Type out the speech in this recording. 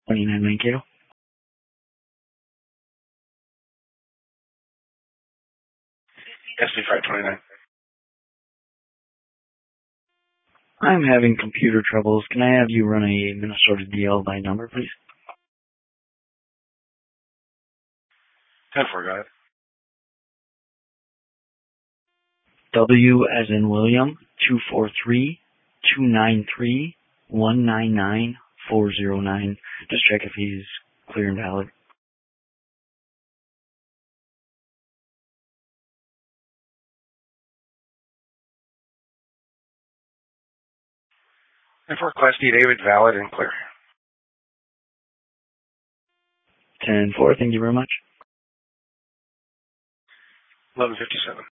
29 Mankato. SD529. I'm having computer troubles. Can I have you run a Minnesota DL by number, please? 10-4, got it. W as in William, 243-293-199-409. Just check if he's clear and valid. 10-4, Class D David, valid and clear. 10-4, thank you very much. 1157.